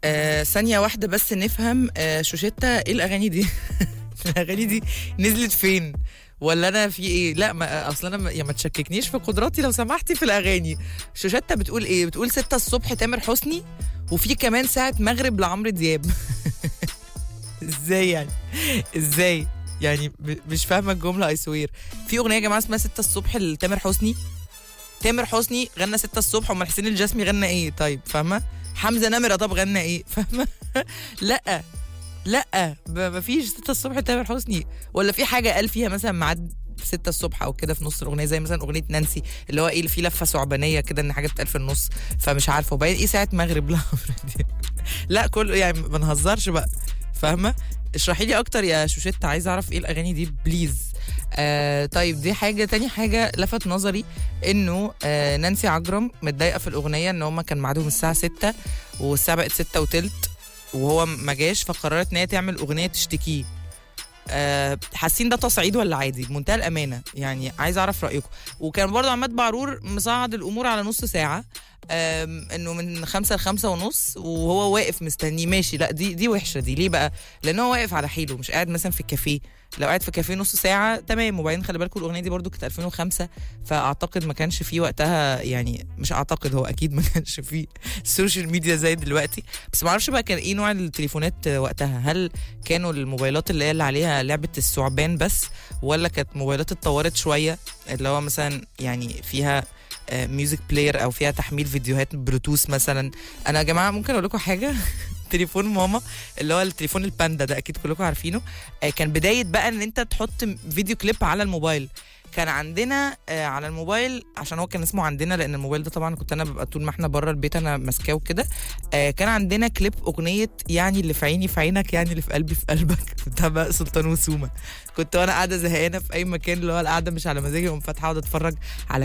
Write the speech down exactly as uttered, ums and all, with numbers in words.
آه ثانيه واحده بس نفهم. آه شوشتة ايه الاغاني دي؟ الاغاني دي نزلت فين؟ ولا انا في ايه؟ لا ما اصل انا ما, يعني ما تشككنيش في قدراتي لو سمحتي في الاغاني. شوشتة بتقول ايه؟ بتقول ستة الصبح تامر حسني، وفي كمان ساعه مغرب لعمرو دياب. ازاي يعني؟ ازاي يعني؟ مش فاهمه الجمله. اي سوير في اغنيه يا جماعه اسمها ستة الصبح لتامر حسني. تامر حسني غنى ستة الصبح، امال حسين الجسمي غنى ايه؟ طيب فاهمه؟ حمزه نمره طب غنى ايه؟ فاهمه؟ لا لا ما فيش ستة الصبح تامر حسني. ولا في حاجه قال فيها مثلا ميعاد ستة الصبح او كده في نص الاغنيه، زي مثلا اغنيه نانسي اللي هو ايه في لفه ثعبانيه كده ان حاجه بتقال في النص، فمش عارفه. وبعدين ايه ساعه مغرب؟ لا لا كله يعني ما نهزرش بقى، فاهمه؟ اشرحي لي اكتر يا شوشتة، عايزه اعرف ايه الاغاني دي بليز. آه طيب دي حاجه. تاني حاجه لفت نظري انه آه نانسي عجرم متضايقه في الاغنيه ان هم كان ميعادهم الساعه ستة والساعه بقت ستة وتلت وهو ما جاش، فقررت ان هي تعمل اغنيه تشتكيه. أه حاسين ده تصعيد ولا عادي؟ بمنتهى الامانه يعني عايز اعرف رايكم. وكان برضو عماد بعرور مصعد الامور على نص ساعه، انه من خمسة لخمسة ونص وهو واقف مستنيه. ماشي، لا دي دي وحشه دي. ليه بقى؟ لان هو واقف على حيله، مش قاعد مثلا في الكافيه. لو قاعد في كافيه نص ساعه تمام. وبعدين خلي بالكم الاغنيه دي برضو كانت ألفين وخمسة، فاعتقد ما كانش فيه وقتها، يعني مش اعتقد، هو اكيد ما كانش فيه السوشيال ميديا زي دلوقتي. بس ما اعرفش بقى كان ايه نوع التليفونات وقتها. هل كانوا الموبايلات اللي هي اللي عليها لعبه الثعبان بس، ولا كانت موبايلات اتطورت شويه اللي هو مثلا يعني فيها ميوزك بلاير او فيها تحميل فيديوهات بلوتوث مثلا؟ انا يا جماعه ممكن اقول لكم حاجه. تليفون ماما اللي هو التليفون الباندا ده اكيد كلكم عارفينه، كان بدايه بقى ان انت تحط فيديو كليب على الموبايل. كان عندنا على الموبايل، عشان هو كان اسمه عندنا لان الموبايل ده طبعا كنت انا ببقى طول ما احنا بره البيت انا ماسكاه وكده. كان عندنا كليب اغنيه يعني اللي في عيني في عينك يعني اللي في قلبي في قلبك بتاع بقى سلطان وسومه. كنت وانا قاعده زهقانه في اي مكان اللي هو القعده مش على مزاجي، اقوم فاتحه اقعد اتفرج على